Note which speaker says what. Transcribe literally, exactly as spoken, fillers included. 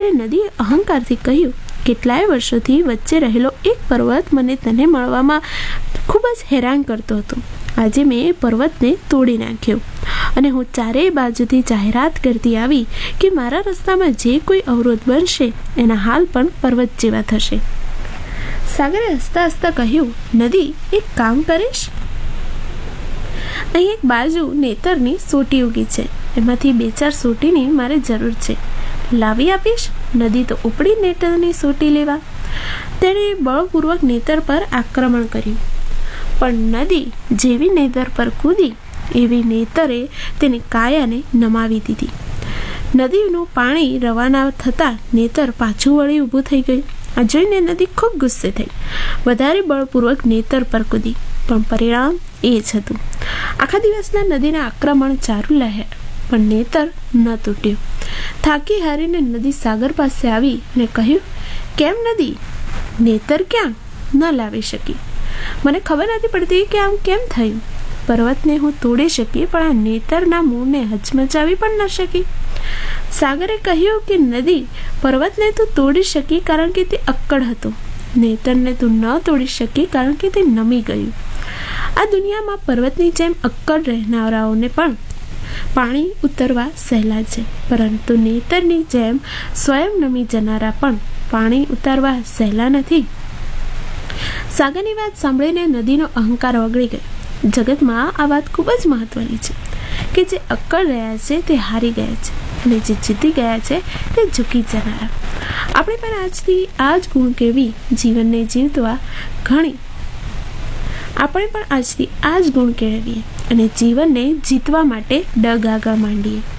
Speaker 1: ત્યારે નદીએ અહંકારથી કહ્યું, કેટલાય વર્ષોથી વચ્ચે રહેલો એક પર્વત મને તને મળવામાં ખૂબ જ હેરાન કરતો હતો. આજે મેં એ પર્વતને તોડી નાખ્યો અને હું ચારેય બાજુથી જાહેરાત કરતી આવી કે મારા રસ્તામાં જે કોઈ અવરોધ બનશે એના હાલ પણ પર્વત જેવા થશે. સાગરે હસતા હસતા કહ્યું, નદી, એક કામ કરીશ? અહીં એક બાજુ નેતરની સોટી ઉગી છે, એમાંથી બે ચાર સોટીની મારે જરૂર છે, લાવી આપીશ? નદી તો ઉપડી નેતરની સોટી લેવા. તેણે બળપૂર્વક નેતર પર આક્રમણ કર્યું, પણ નદી જેવી નેતર પર કૂદી એવી નેતરે તેની કાયાને નમાવી દીધી. નદીનું પાણી રવાના થતાં નેતર પાછું વળી ઊભું થઈ ગયું. આ જોઈને નદી ખૂબ ગુસ્સે થઈ, વધારે બળપૂર્વક નેતર પર કૂદી, પણ પરિણામ એ જ હતું. આખા દિવસના નદીના આક્રમણ ચાલુ રહ્યા, પણ નેતર ન તૂટ્યું. થાકી હારીને નદી સાગર પાસે આવી અને કહ્યું, કેમ નદી, નેતર ક્યાં? ન લાવી શકી. મને ખબર નથી પડતી કે આમ કેમ થયું. પર્વતને હું તોડી શકી, પણ આ નેતરના મૂળને હચમચાવી પણ ન શકી. સાગરે કહ્યું કે નદી, પર્વતને તું તોડી શકી કારણ કે તે અક્કડ હતો, નેતરને તું ન તોડી શકી કારણ કે તે નમી ગયું. આ દુનિયામાં પર્વતની જેમ અક્કડ રહેનારાઓને પણ પાણી ઉતરવા સહેલા છે, પરંતુ નેતરની જેમ સ્વયં નમી જનારા પણ પાણી ઉતારવા સહેલા નથી. સાગરની વાત સાંભળીને નદીનો અહંકાર ઓગળી ગયો. જગતમાં આ વાત ખૂબ જ મહત્વની છે કે જે અક્કડ રહ્યા છે તે હારી ગયા છે, અને જે જીતી ગયા છે તે ઝૂકી જનારા. આપણે પણ આજથી આ જ ગુણ કેળવી જીવનને જીવવા ઘણી આપણે પણ આજથી આ જ ગુણ કેળવીએ અને જીવનને જીતવા માટે ડગ આગળ માંડીએ.